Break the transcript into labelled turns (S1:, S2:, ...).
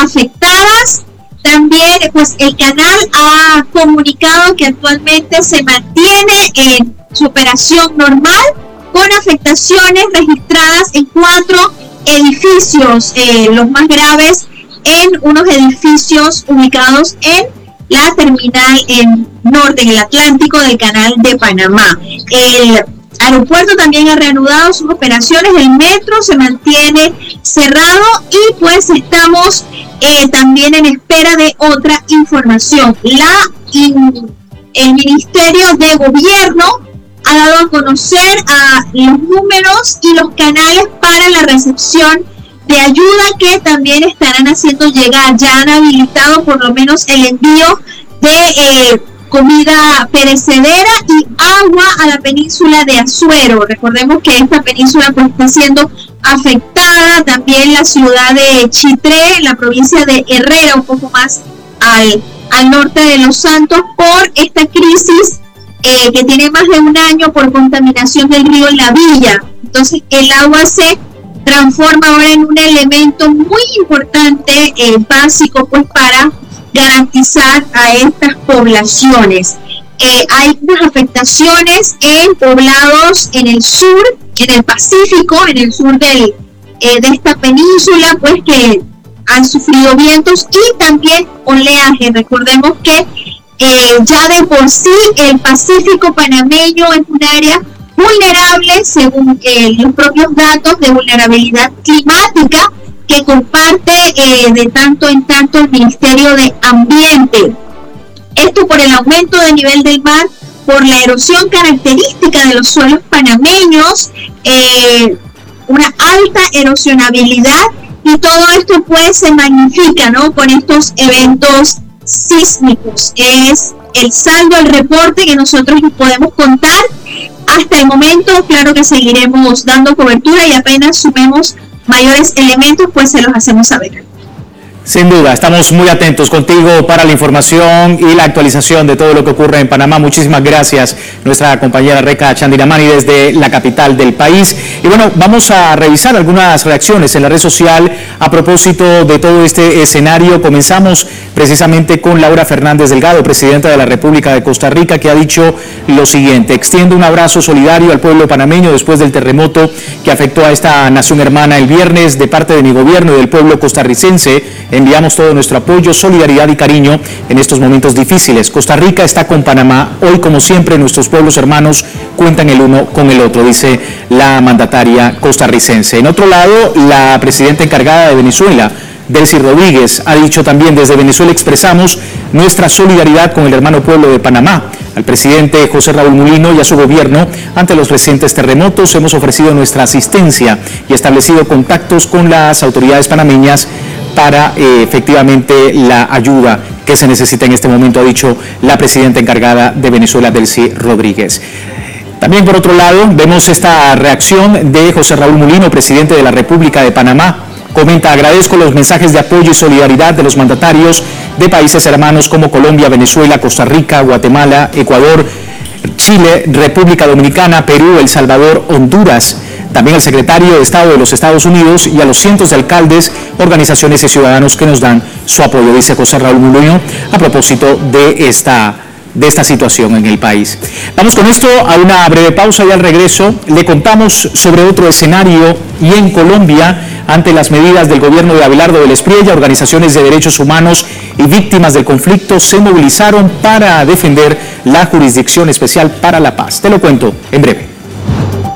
S1: afectadas. También pues el canal ha comunicado que actualmente se mantiene en su operación normal, con afectaciones registradas en 4 edificios, los más graves en unos edificios ubicados en la terminal en norte, en el Atlántico del Canal de Panamá. El aeropuerto también ha reanudado sus operaciones, el metro se mantiene cerrado y pues estamos también en espera de otra información. El Ministerio de Gobierno ha dado a conocer los números y los canales para la recepción de ayuda que también estarán haciendo llegar. Ya han habilitado por lo menos el envío de comida perecedera y agua a la península de Azuero. Recordemos que esta península pues está siendo afectada, también la ciudad de Chitré, en la provincia de Herrera, un poco más al norte de Los Santos, por esta crisis que tiene más de un año por contaminación del río La Villa. Entonces el agua se transforma ahora en un elemento muy importante, básico pues para garantizar a estas poblaciones. Hay unas afectaciones en poblados en el sur, en el Pacífico, en el sur de esta península, pues que han sufrido vientos y también oleaje. Recordemos que ya de por sí el Pacífico panameño es un área vulnerable según los propios datos de vulnerabilidad climática que comparte de tanto en tanto el Ministerio de Ambiente. Esto por el aumento del nivel del mar, por la erosión característica de los suelos panameños, una alta erosionabilidad, y todo esto pues se magnifica, ¿no?, con estos eventos sísmicos. Es el saldo, el reporte que nosotros podemos contar hasta el momento. Claro que seguiremos dando cobertura y apenas sumemos mayores elementos pues se los hacemos saber.
S2: Sin duda, estamos muy atentos contigo para la información y la actualización de todo lo que ocurre en Panamá. Muchísimas gracias, nuestra compañera Reca Chandiramani desde la capital del país. Y bueno, vamos a revisar algunas reacciones en la red social a propósito de todo este escenario. Comenzamos precisamente con Laura Fernández Delgado, presidenta de la República de Costa Rica, que ha dicho lo siguiente: extiendo un abrazo solidario al pueblo panameño después del terremoto que afectó a esta nación hermana el viernes. De parte de mi gobierno y del pueblo costarricense, enviamos todo nuestro apoyo, solidaridad y cariño en estos momentos difíciles. Costa Rica está con Panamá. Hoy, como siempre, nuestros pueblos hermanos cuentan el uno con el otro, dice la mandataria costarricense. En otro lado, la presidenta encargada de Venezuela, Delcy Rodríguez, ha dicho también: desde Venezuela expresamos nuestra solidaridad con el hermano pueblo de Panamá. Al presidente José Raúl Mulino y a su gobierno, ante los recientes terremotos, hemos ofrecido nuestra asistencia y establecido contactos con las autoridades panameñas para efectivamente la ayuda que se necesita en este momento, ha dicho la presidenta encargada de Venezuela, Delcy Rodríguez. También, por otro lado, vemos esta reacción de José Raúl Mulino, presidente de la República de Panamá. Comenta: agradezco los mensajes de apoyo y solidaridad de los mandatarios de países hermanos como Colombia, Venezuela, Costa Rica, Guatemala, Ecuador, Chile, República Dominicana, Perú, El Salvador, Honduras. También al secretario de Estado de los Estados Unidos y a los cientos de alcaldes, organizaciones y ciudadanos que nos dan su apoyo, dice José Raúl Mulino a propósito de esta situación en el país. Vamos con esto a una breve pausa y al regreso le contamos sobre otro escenario. Y en Colombia, ante las medidas del gobierno de Abelardo del Espriella, organizaciones de derechos humanos y víctimas del conflicto se movilizaron para defender la Jurisdicción Especial para la Paz. Te lo cuento en breve.